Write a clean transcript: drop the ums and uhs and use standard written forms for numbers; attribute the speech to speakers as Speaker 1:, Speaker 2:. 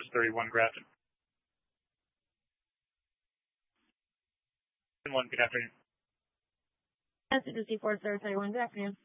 Speaker 1: Service 31 Grafton. Good afternoon.
Speaker 2: Yes, it is Ford Service 31. Good afternoon.